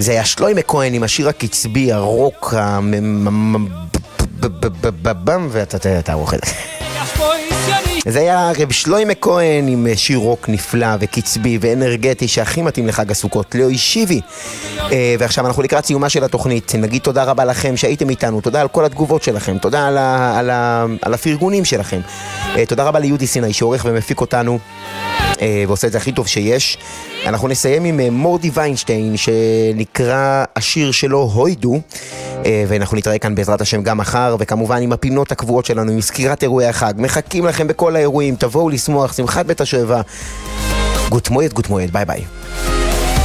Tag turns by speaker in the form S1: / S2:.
S1: זה היה שלוימה כהן עם השיר הקצבי, הרוק, ואתה רוחד. זה היה רב שלוימה כהן עם שיר רוק נפלא וקצבי ואנרגטי שהכי מתאים לחג הסוכות, לאוי שיבי. ועכשיו אנחנו לקראת סיומה של התוכנית. נגיד תודה רבה לכם שהייתם איתנו, תודה על כל התגובות שלכם, תודה על הפרגונים שלכם, תודה רבה ליהודי סיני שעורך ומפיק אותנו ועושה את זה הכי טוב שיש. אנחנו נסיים עם מורדי ויינשטיין שנקרא השיר שלו הוידו, ואנחנו נתראה כאן בעזרת השם גם מחר, וכמובן עם הפינות הקבועות שלנו, עם סקירת אירועי החג. מחכים לכם בכל האירועים, תבואו לשמוח, שמחת בית השואבה. גוט מועד, ביי ביי.